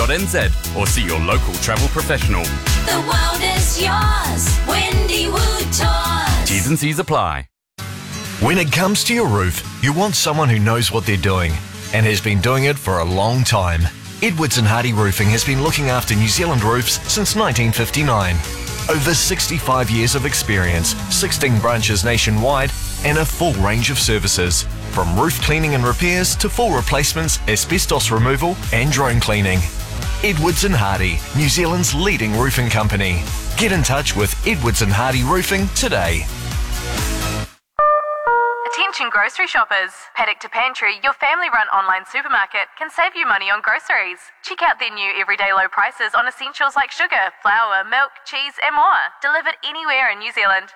windywood.co.nz or see your local travel professional. The world is yours. Windywood Tours. T's and C's apply. When it comes to your roof, you want someone who knows what they're doing and has been doing it for a long time. Edwards and Hardy Roofing has been looking after New Zealand roofs since 1959. Over 65 years of experience, 16 branches nationwide, and a full range of services, from roof cleaning and repairs to full replacements, asbestos removal and drone cleaning. Edwards and Hardy, New Zealand's leading roofing company. Get in touch with Edwards and Hardy Roofing today. Attention grocery shoppers. Paddock to Pantry, your family-run online supermarket, can save you money on groceries. Check out their new everyday low prices on essentials like sugar, flour, milk, cheese and more. Delivered anywhere in New Zealand.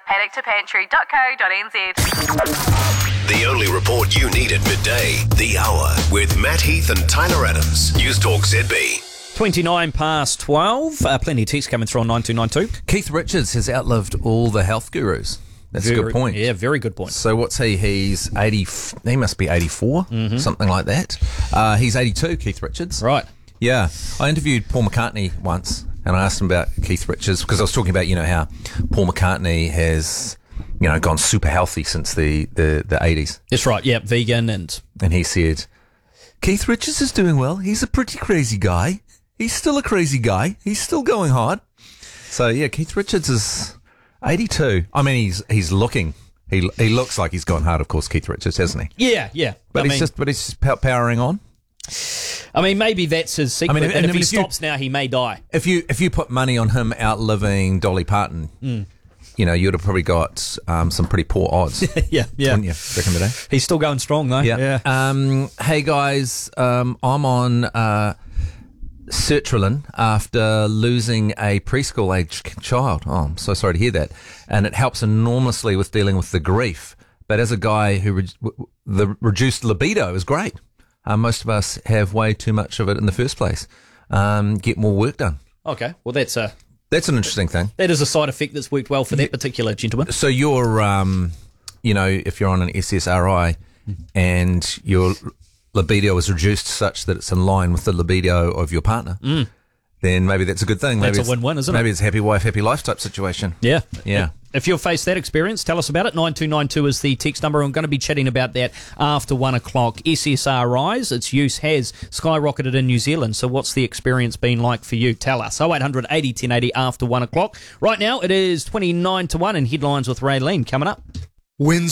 paddocktoPantry.co.nz. The only report you need at midday. The Hour with Matt Heath and Tyler Adams. News Talk ZB. 29 past 12. Plenty of text coming through on 9292. Keith Richards has outlived all the health gurus. That's a good point. Yeah, very good point. So what's he? He's 80. He must be 84, something like that. He's 82, Keith Richards. Right. Yeah. I interviewed Paul McCartney once, and I asked him about Keith Richards because I was talking about, how Paul McCartney has, gone super healthy since the 80s. That's right. Yeah, vegan and he said, Keith Richards is doing well. He's a pretty crazy guy. He's still a crazy guy. He's still going hard. So yeah, Keith Richards is 82. I mean, he's looking. He looks like he's gone hard, of course, Keith Richards, hasn't he? Yeah. But he's just powering on. I mean, maybe that's his secret. I mean, and if he stops now, he may die. If you put money on him outliving Dolly Parton, you'd have probably got some pretty poor odds. yeah. Wouldn't you, back in the day? He's still going strong, though. Yeah. Hey, guys, I'm on sertraline after losing a preschool-aged child. Oh, I'm so sorry to hear that. And it helps enormously with dealing with the grief. But as a guy who the reduced libido is great. Most of us have way too much of it in the first place. Get more work done. Okay, well that's an interesting thing. That is a side effect that's worked well for that particular gentleman. So you're, if you're on an SSRI and your libido is reduced such that it's in line with the libido of your partner, then maybe that's a good thing. Maybe that's a win-win, isn't it? Maybe it's a happy wife, happy life type situation. Yeah. Yeah. If you've faced that experience, tell us about it. 9292 is the text number. I'm going to be chatting about that after 1 o'clock. SSRIs, its use has skyrocketed in New Zealand. So what's the experience been like for you? Tell us. 0800 80 1080 after 1 o'clock. Right now, it is 29 to 1 in headlines with Raylene coming up.